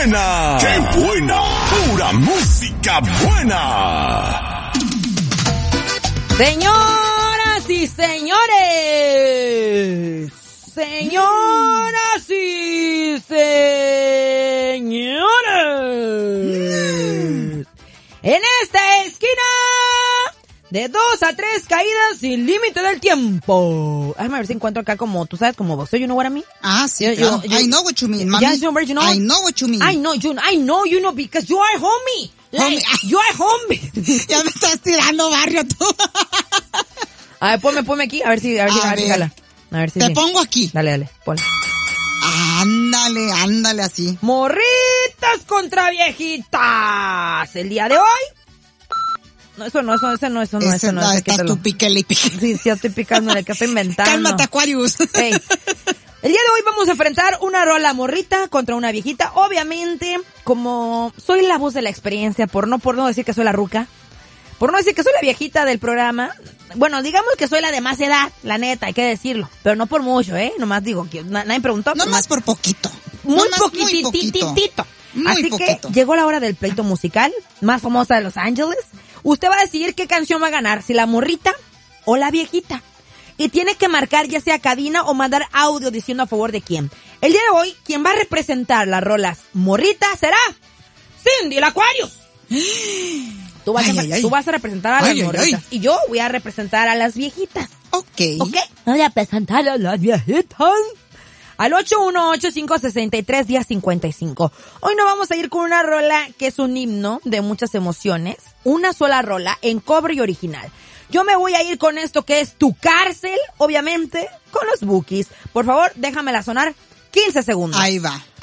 buena! ¡Qué buena! ¡Pura música buena! Señoras y señores, señoras y señores, en esta esquina, de 2 a 3 caídas sin límite del tiempo. Déjame ver si encuentro acá como, tú sabes, como vos, you know what I mean? Ah, sí, claro. I know what you mean, mami. Yes, you know? I know what you mean. I know you know, because you are homie. Like, you are homie. Ya me estás tirando barrio tú. A ver, ponme aquí, a ver si jala. A ver si te sí. pongo aquí. Dale, ponle. Ándale así. Morritas contra viejitas. El día de hoy. No, eso no. Estás tú píquele y píquele. Sí, ya estoy picándole, que estoy inventando. Cálmate, Aquarius. Hey. El día de hoy vamos a enfrentar una rola morrita contra una viejita. Obviamente, como soy la voz de la experiencia, por no decir que soy la ruca, por no decir que soy la viejita del programa, bueno, digamos que soy la de más edad, la neta, hay que decirlo, pero no por mucho, nomás digo que nadie preguntó. Nomás por poquito. Muy poquititito. Así poquito. que llegó la hora del pleito musical más famosa de Los Ángeles. Usted va a decidir qué canción va a ganar, si la morrita o la viejita. Y tiene que marcar ya sea cabina o mandar audio diciendo a favor de quién. El día de hoy, quien va a representar las rolas morrita será Cindy el Aquarius. Tú vas a representar a las morritas. Y yo voy a representar a las viejitas. Ok. Voy a presentar a las viejitas. Al 818-563-1055. Hoy nos vamos a ir con una rola que es un himno de muchas emociones. Una sola rola en cover y original. Yo me voy a ir con esto que es Tu Cárcel, obviamente, con los Bookies. Por favor, déjamela sonar 15 segundos. Ahí va.